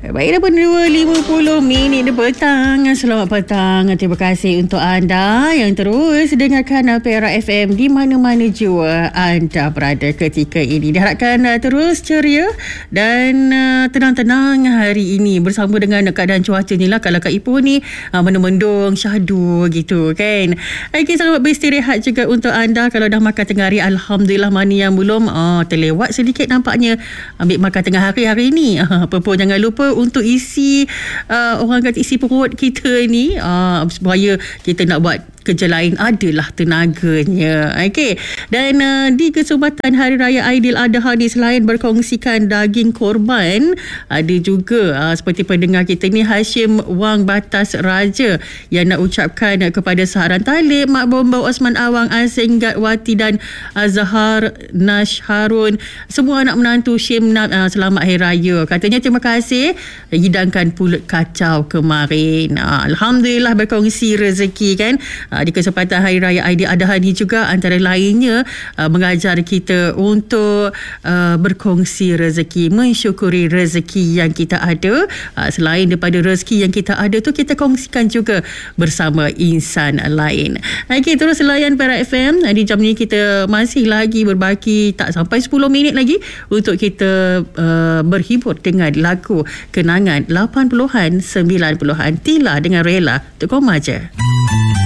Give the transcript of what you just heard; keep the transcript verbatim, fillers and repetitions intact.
Baiklah, pun dua lima puluh minit petang. Selamat petang. Terima kasih untuk anda yang terus dengarkan Perak F M di mana-mana jua anda berada ketika ini. Diharapkan uh, terus ceria dan uh, tenang-tenang hari ini bersama dengan keadaan cuaca ni lah. Kalau kat Ipoh ni uh, mendung-mendung, syahdu gitu kan. Okay, selamat beristirahat juga untuk anda. Kalau dah makan tengah hari, Alhamdulillah. Mana yang belum, uh, terlewat sedikit nampaknya ambil makan tengah hari hari ni. Uh, apa pun jangan lupa untuk isi uh, orang kata isi perut kita ni uh, supaya kita nak buat kerja lain adalah tenaganya. Okey. Dan uh, di kesempatan Hari Raya Aidiladha ni, selain berkongsikan daging korban, ada juga uh, seperti pendengar kita ni Hashim Wang Batas Raja yang nak ucapkan uh, kepada Saharan Talib, Mak Bombau Osman Awang, Azenggat Wati dan Azhar Nash Harun, semua anak menantu Shimnab, uh, selamat Hari Raya. Katanya terima kasih hidangkan pulut kacau kemarin. Uh, Alhamdulillah berkongsi rezeki kan. Uh, di kesempatan Hari Raya Aidiladha ni juga antara lainnya uh, mengajar kita untuk uh, berkongsi rezeki, mensyukuri rezeki yang kita ada. Uh, selain daripada rezeki yang kita ada tu, kita kongsikan juga bersama insan lain. Okey, terus layan Perak F M. Di jam ni kita masih lagi berbaki tak sampai sepuluh minit lagi untuk kita uh, berhibur dengan lagu kenangan lapan puluhan, sembilan puluhan. Tila dengan Rela. Tok Koma je.